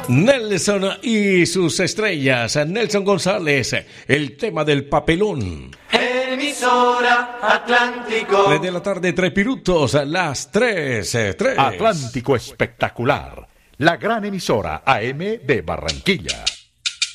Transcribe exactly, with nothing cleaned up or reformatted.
Nelson y sus estrellas. Nelson González, el tema del papelón. Emisora Atlántico. tres de la tarde, tres minutos, las tres, tres. Atlántico Espectacular, la gran emisora A M de Barranquilla.